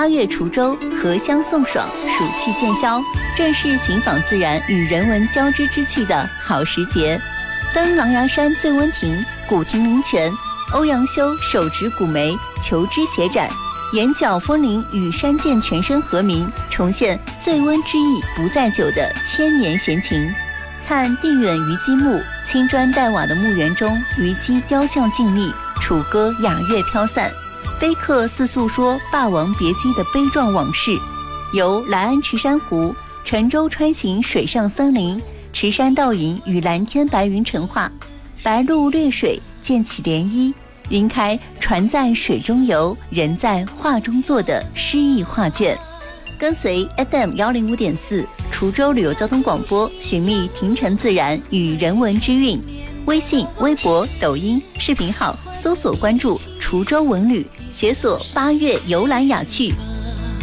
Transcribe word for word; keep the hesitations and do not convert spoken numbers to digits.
八月滁州荷香送爽，暑气渐消，正是寻访自然与人文交织之趣的好时节。登狼牙山醉温亭，古亭灵泉，欧阳修手执古梅，求枝斜展，眼角风铃与山涧全身和鸣，重现醉温之意不在酒的千年闲情。看地远虞姬墓，青砖黛瓦的墓园中，虞姬雕像静立，楚歌雅乐飘散，碑刻似诉说霸王别姬的悲壮往事。游来安池珊瑚，乘舟穿行水上森林，池山倒影与蓝天白云成画，白鹭掠水溅起涟漪，云开船在水中游，人在画中坐的诗意画卷。跟随 F M 一零五点四滁州旅游交通广播，寻觅亭城自然与人文之韵。微信、微博、抖音视频号搜索关注滁州文旅，解锁八月游览雅趣。